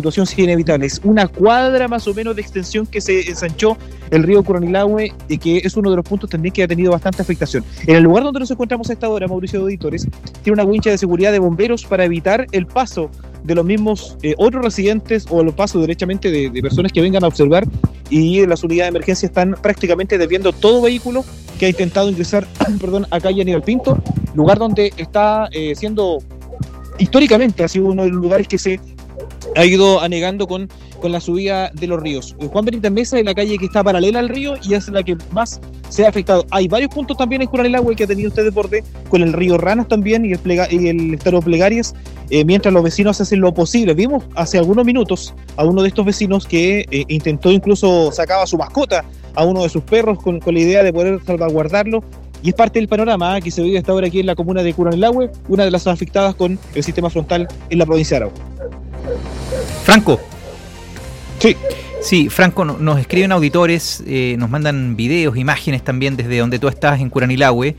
situación sí inevitable. Es una cuadra más o menos de extensión que se ensanchó el río Curanilahue, y que es uno de los puntos también que ha tenido bastante afectación. En el lugar donde nos encontramos a esta hora, Mauricio de Auditores, tiene una wincha de seguridad de bomberos para evitar el paso de los mismos otros residentes o el paso derechamente de personas que vengan a observar, y las unidades de emergencia están prácticamente desviando todo vehículo que ha intentado ingresar a calle Aníbal Pinto, lugar donde está siendo, históricamente ha sido uno de los lugares que se ha ido anegando con la subida de los ríos. Juan Benítez Mesa es la calle que está paralela al río y es la que más se ha afectado. Hay varios puntos también en Curanilahue que ha tenido este desborde, con el río Ranas también y el estero Plegarias, mientras los vecinos hacen lo posible. Vimos hace algunos minutos a uno de estos vecinos que intentó, incluso sacaba a su mascota, a uno de sus perros, con la idea de poder salvaguardarlo. Y es parte del panorama que se vive hasta ahora aquí en la comuna de Curanilahue, una de las afectadas con el sistema frontal en la provincia de Arauco. Franco. Sí, Franco, nos escriben auditores, nos mandan videos, imágenes también desde donde tú estás en Curanilahue.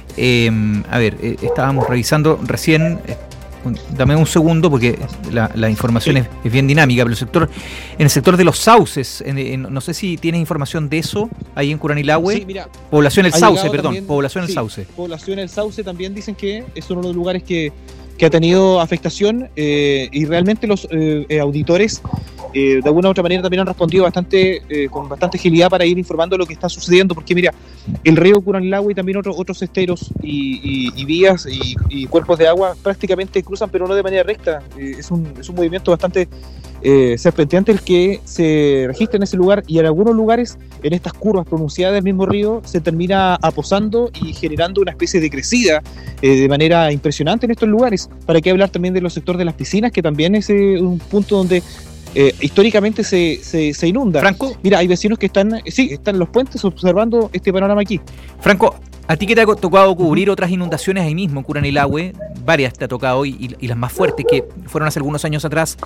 Estábamos revisando recién, dame un segundo porque la información es bien dinámica, pero en el sector de los sauces, no sé si tienes información de eso ahí en Curanilahue. Sí, mira, Población El Sauce, Población El Sauce también dicen que es uno de los lugares que ha tenido afectación, y realmente los auditores de alguna u otra manera también han respondido con bastante agilidad para ir informando lo que está sucediendo, porque mira, el río Curanilahue y también otros esteros y vías y cuerpos de agua prácticamente cruzan, pero no de manera recta. Es un movimiento bastante serpenteante el que se registra en ese lugar, y en algunos lugares, en estas curvas pronunciadas del mismo río, se termina aposando y generando una especie de crecida de manera impresionante en estos lugares. Para qué hablar también de los sectores de las piscinas, que también es un punto donde históricamente se inunda. Franco, mira, hay vecinos que están en los puentes observando este panorama aquí. Franco, a ti que te ha tocado cubrir otras inundaciones ahí mismo en Curanilahue, varias te ha tocado, y las más fuertes que fueron hace algunos años atrás,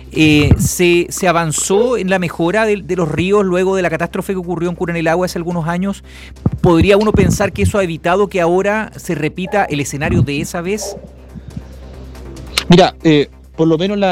se avanzó en la mejora de los ríos luego de la catástrofe que ocurrió en Curanilahue hace algunos años. ¿Podría uno pensar que eso ha evitado que ahora se repita el escenario de esa vez? Mira, por lo menos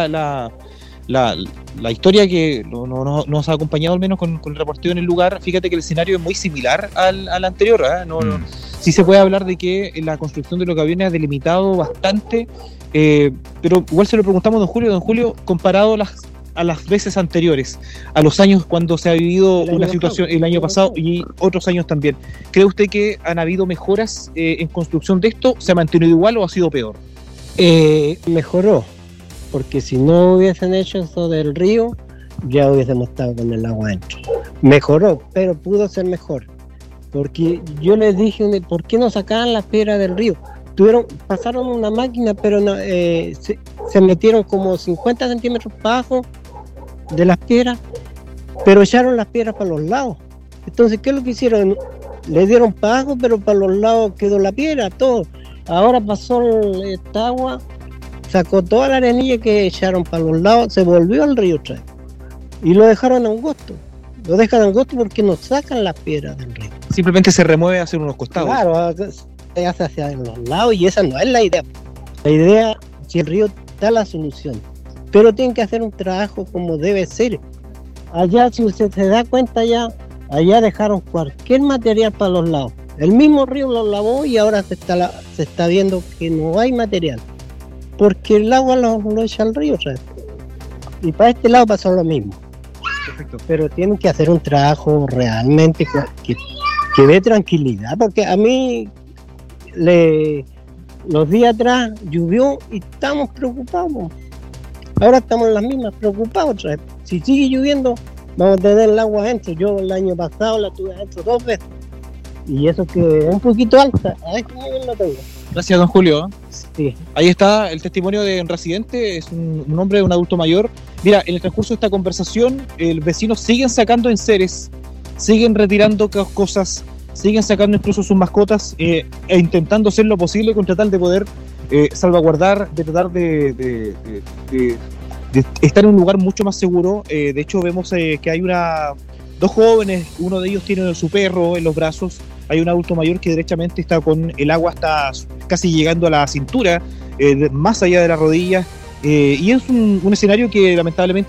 la historia que nos ha acompañado al menos con el reporteo en el lugar, fíjate que el escenario es muy similar al anterior, ¿eh? Sí se puede hablar de que la construcción de los gaviones ha delimitado bastante, pero igual se lo preguntamos a don Julio, comparado a las veces anteriores, a los años cuando se ha vivido una situación el año pasado y otros años también. ¿Cree usted que han habido mejoras en construcción de esto? ¿Se ha mantenido igual o ha sido peor? Mejoró, porque si no hubiesen hecho eso del río, ya hubiésemos estado con el agua adentro. Mejoró, pero pudo ser mejor, porque yo les dije, ¿por qué no sacaban las piedras del río? Pasaron una máquina, pero no, se metieron como 50 centímetros para abajo de las piedras, pero echaron las piedras para los lados. Entonces, ¿qué es lo que hicieron? Le dieron para abajo, pero para los lados quedó la piedra, todo. Ahora pasó esta agua, sacó toda la arenilla que echaron para los lados, se volvió al río otra vez y lo dejaron angosto. Lo dejan angosto porque no sacan las piedras del río. Simplemente se remueve hacia unos costados. Claro, se hace hacia los lados, y esa no es la idea. La idea, si el río da la solución, pero tienen que hacer un trabajo como debe ser. Allá, si usted se da cuenta, allá dejaron cualquier material para los lados. El mismo río lo lavó y ahora se está viendo que no hay material, porque el agua lo echa al río, ¿sabes? Y para este lado pasó lo mismo. Perfecto. Pero tienen que hacer un trabajo realmente que dé tranquilidad, porque a mí los días atrás llovió y estamos preocupados. Ahora estamos las mismas, preocupados, ¿sabes? Si sigue lloviendo, vamos a tener el agua adentro. Yo el año pasado la tuve adentro 2 veces, y eso que es un poquito alta, a este nivel lo tengo. Gracias, don Julio. Sí. Ahí está el testimonio de un residente, es un hombre, un adulto mayor. Mira, en el transcurso de esta conversación, el vecino siguen sacando enseres, siguen retirando cosas, siguen sacando incluso sus mascotas, e intentando hacer lo posible con tratar de poder salvaguardar, de tratar de estar en un lugar mucho más seguro. De hecho, vemos que hay dos jóvenes, uno de ellos tiene su perro en los brazos. Hay un adulto mayor que derechamente está con el agua hasta casi llegando a la cintura, más allá de las rodillas, y es un escenario que lamentablemente